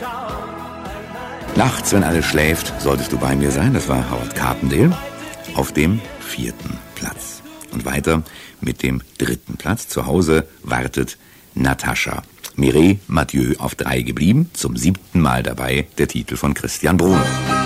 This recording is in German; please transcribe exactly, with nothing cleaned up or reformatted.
Nachts, wenn alles schläft, solltest du bei mir sein. Das war Howard Carpendale auf dem vierten Platz. Und weiter mit dem dritten Platz. Zu Hause wartet Natascha. Mireille Mathieu auf drei geblieben. Zum siebten Mal dabei der Titel von Christian Brun.